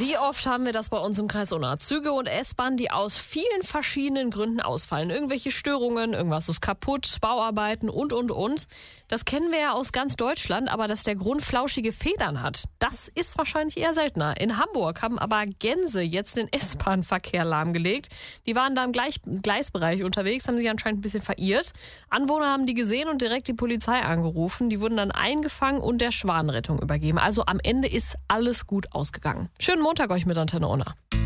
Wie oft haben wir das bei uns im Kreis Unna? Züge und S-Bahn, die aus vielen verschiedenen Gründen ausfallen. Irgendwelche Störungen, irgendwas ist kaputt, Bauarbeiten und. Das kennen wir ja aus ganz Deutschland, aber dass der Grund flauschige Federn hat, das ist wahrscheinlich eher seltener. In Hamburg haben aber Gänse jetzt den S-Bahn-Verkehr lahmgelegt. Die waren da im Gleisbereich unterwegs, haben sich anscheinend ein bisschen verirrt. Anwohner haben die gesehen und direkt die Polizei angerufen. Die wurden dann eingefangen und der Schwanenrettung übergeben. Also am Ende ist alles gut ausgegangen. Schönen Montag euch mit Antenne Unna.